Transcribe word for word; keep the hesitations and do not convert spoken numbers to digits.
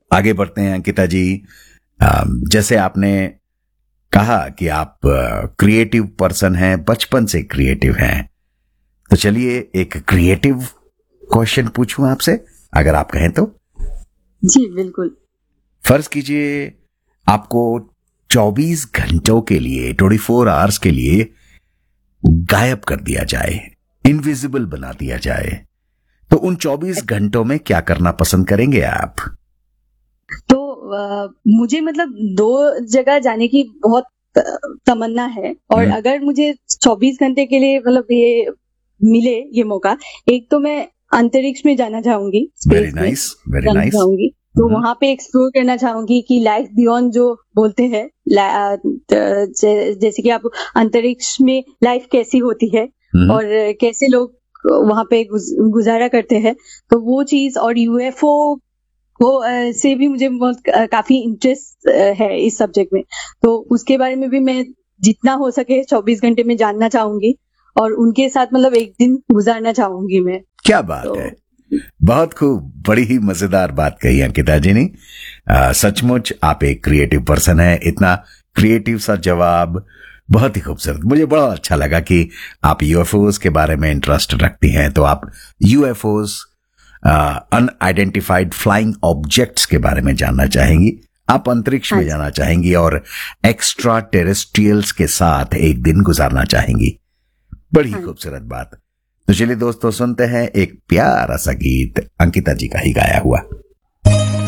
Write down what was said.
आगे बढ़ते हैं अंकिता जी। जैसे आपने कहा कि आप क्रिएटिव पर्सन हैं, बचपन से क्रिएटिव हैं, तो चलिए एक क्रिएटिव क्वेश्चन पूछूं आपसे, अगर आप कहें तो। जी बिल्कुल। फर्ज कीजिए आपको चौबीस घंटों के लिए, चौबीस आवर्स के लिए गायब कर दिया जाए, इनविजिबल बना दिया जाए, तो उन चौबीस घंटों में क्या करना पसंद करेंगे आप? तो आ, मुझे मतलब दो जगह जाने की बहुत तमन्ना है, और अगर मुझे चौबीस घंटे के लिए मतलब ये मिले ये मौका, एक तो मैं अंतरिक्ष में जाना चाहूंगी, वेरी नाइस, वेरी नाइस। चाहूंगी तो hmm. वहां पे एक्सप्लोर करना चाहूंगी कि लाइफ बियॉन्ड जो बोलते हैं, जैसे कि आप अंतरिक्ष में लाइफ कैसी होती है hmm. और कैसे लोग वहां पे गुजारा करते हैं, तो वो चीज, और यूएफओ वो से भी मुझे बहुत काफी इंटरेस्ट है इस सब्जेक्ट में, तो उसके बारे में भी मैं जितना हो सके चौबीस घंटे में जानना चाहूंगी और उनके साथ मतलब एक दिन गुजारना चाहूंगी मैं। क्या बात तो, है, बहुत खूब, बड़ी ही मजेदार बात कही अंकिता जी ने। सचमुच आप एक क्रिएटिव पर्सन है, इतना क्रिएटिव सा जवाब, बहुत ही खूबसूरत। मुझे बड़ा अच्छा लगा कि आप यूएफओज के बारे में इंटरेस्ट रखती हैं, तो आप यूएफओज, अनआइडेंटिफाइड फ्लाइंग ऑब्जेक्ट्स के बारे में जानना चाहेंगी, आप अंतरिक्ष में जाना चाहेंगी और एक्स्ट्रा टेरेस्ट्रियल्स के साथ एक दिन गुजारना चाहेंगी। बड़ी खूबसूरत बात। तो चलिए दोस्तों, सुनते हैं एक प्यारा सा गीत अंकिता जी का ही गाया हुआ।